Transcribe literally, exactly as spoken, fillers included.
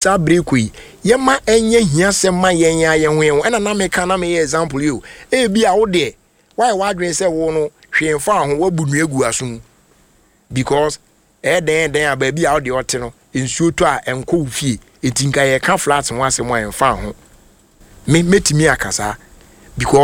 sa break yi yema enye hia se ma yen ya yen ho ena na me kan na me example you e bi a wo de why wadwen se wo no hwemfa ho wabunu egu aso because e den den aba bi a wo de ote no ensuo to a enko fie etinka ye ka flat ho asem wa enfa ho me metimi akasa because